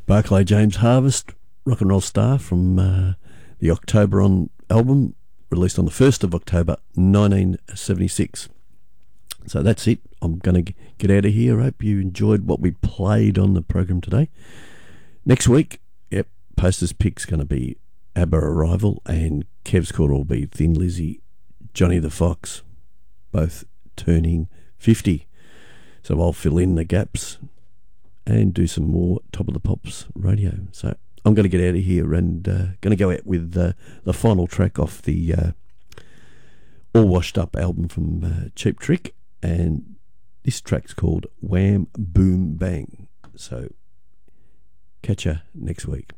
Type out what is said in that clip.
Barclay James Harvest, rock and roll star from the October On album, released on the 1st of October 1976. So that's it. I'm going to get out of here. I hope you enjoyed what we played on the program today. Next week, Posters Pick's going to be ABBA Arrival, and Kev's Quarter will be Thin Lizzy, Johnny the Fox, both turning 50. So I'll fill in the gaps and do some more Top of the Pops radio. So I'm going to get out of here and going to go out with the final track off the All Washed Up album from Cheap Trick, and this track's called Wham Boom Bang. So catch ya next week.